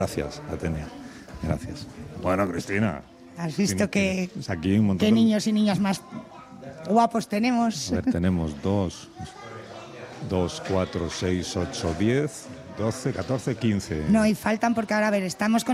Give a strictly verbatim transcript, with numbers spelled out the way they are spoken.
Gracias, Atenea. Gracias. Bueno, Cristina. Has visto que, tienes aquí un montón qué de- niños y niñas más guapos tenemos. A ver, tenemos dos, dos, cuatro, seis, ocho, diez, doce, catorce, quince. No, y faltan porque ahora, a ver, estamos con